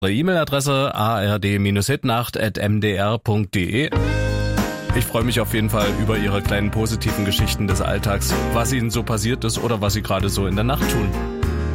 Unsere E-Mail-Adresse ard-hitnacht@mdr.de. Ich freue mich auf jeden Fall über Ihre kleinen positiven Geschichten des Alltags, was Ihnen so passiert ist oder was Sie gerade so in der Nacht tun.